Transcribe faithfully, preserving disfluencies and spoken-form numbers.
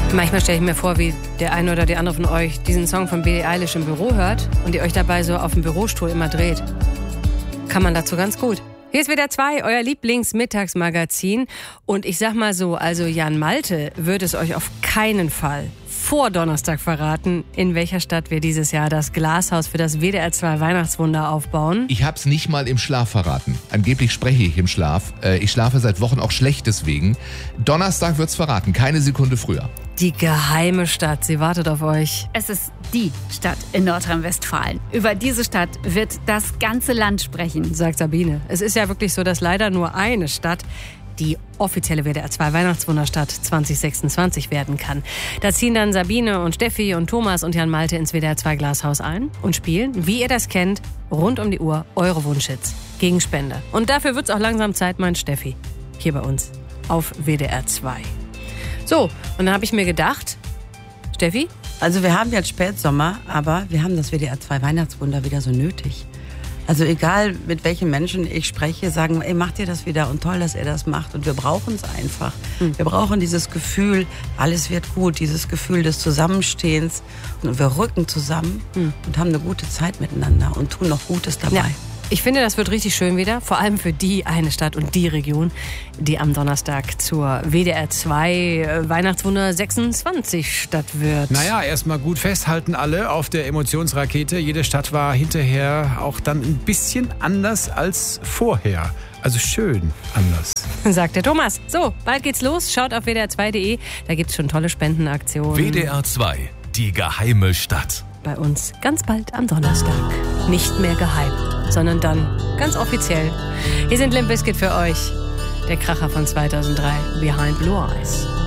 Manchmal stelle ich mir vor, wie der eine oder die andere von euch diesen Song von Billie Eilish im Büro hört und ihr euch dabei so auf dem Bürostuhl immer dreht. Kann man dazu ganz gut. Hier ist W D R zwei, euer Lieblingsmittagsmagazin. Und ich sag mal so, also Jan Malte wird es euch auf keinen Fall vor Donnerstag verraten, in welcher Stadt wir dieses Jahr das Glashaus für das W D R zwei Weihnachtswunder aufbauen. Ich hab's nicht mal im Schlaf verraten. Angeblich spreche ich im Schlaf. Ich schlafe seit Wochen auch schlecht deswegen. Donnerstag wird's verraten, keine Sekunde früher. Die geheime Stadt, sie wartet auf euch. Es ist die Stadt in Nordrhein-Westfalen. Über diese Stadt wird das ganze Land sprechen, sagt Sabine. Es ist ja wirklich so, dass leider nur eine Stadt die offizielle W D R zwei Weihnachtswunderstadt zwanzig sechsundzwanzig werden kann. Da ziehen dann Sabine und Steffi und Thomas und Jan Malte ins W D R zwei Glashaus ein und spielen, wie ihr das kennt, rund um die Uhr eure Wunschhits gegen Spende. Und dafür wird's auch langsam Zeit, meint Steffi, hier bei uns auf W D R zwei. So, und dann habe ich mir gedacht, Steffi? Also wir haben jetzt Spätsommer, aber wir haben das W D R zwei Weihnachtswunder wieder so nötig. Also egal, mit welchen Menschen ich spreche, sagen, ey, macht ihr das wieder und toll, dass ihr das macht. Und wir brauchen es einfach. Mhm. Wir brauchen dieses Gefühl, alles wird gut, dieses Gefühl des Zusammenstehens. Und wir rücken zusammen mhm. und haben eine gute Zeit miteinander und tun noch Gutes dabei. Ja. Ich finde, das wird richtig schön wieder, vor allem für die eine Stadt und die Region, die am Donnerstag zur W D R zwei Weihnachtswunder sechsundzwanzig Stadt wird. Naja, erstmal gut festhalten alle auf der Emotionsrakete. Jede Stadt war hinterher auch dann ein bisschen anders als vorher. Also schön anders. Sagt der Thomas. So, bald geht's los. Schaut auf W D R zwei Punkt de. Da gibt's schon tolle Spendenaktionen. W D R zwei, die geheime Stadt. Bei uns ganz bald am Donnerstag. Nicht mehr geheim, sondern dann ganz offiziell. Hier sind Limp Bizkit für euch. Der Kracher von zweitausenddrei, Behind Blue Eyes.